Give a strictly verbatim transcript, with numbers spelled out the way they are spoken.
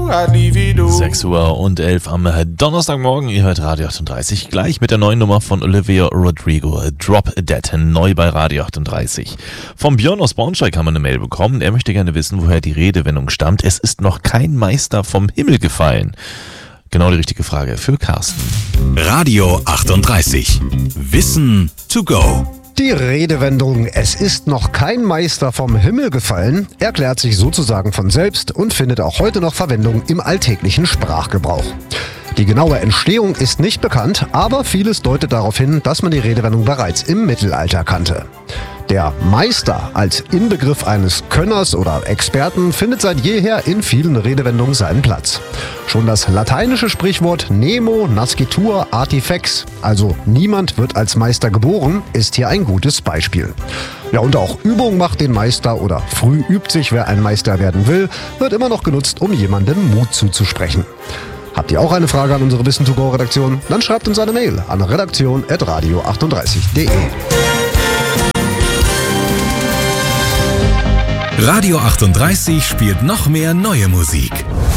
sechs Uhr und elf am Donnerstagmorgen. Ihr hört Radio achtunddreißig, gleich mit der neuen Nummer von Olivia Rodrigo, Drop Dead, neu bei Radio achtunddreißig. Vom Björn aus Braunschweig haben wir eine Mail bekommen. Er möchte gerne wissen, woher die Redewendung stammt. Es ist noch kein Meister vom Himmel gefallen. Genau die richtige Frage für Carsten. Radio achtunddreißig. Wissen to go. Die Redewendung "Es ist noch kein Meister vom Himmel gefallen" erklärt sich sozusagen von selbst und findet auch heute noch Verwendung im alltäglichen Sprachgebrauch. Die genaue Entstehung ist nicht bekannt, aber vieles deutet darauf hin, dass man die Redewendung bereits im Mittelalter kannte. Der Meister als Inbegriff eines Könners oder Experten findet seit jeher in vielen Redewendungen seinen Platz. Schon das lateinische Sprichwort Nemo nascitur artifex, also niemand wird als Meister geboren, ist hier ein gutes Beispiel. Ja, und auch Übung macht den Meister oder früh übt sich, wer ein Meister werden will, wird immer noch genutzt, um jemandem Mut zuzusprechen. Habt ihr auch eine Frage an unsere Wissen to go Redaktion? Dann schreibt uns eine Mail an redaktion at radio achtunddreißig punkt de. Radio achtunddreißig spielt noch mehr neue Musik.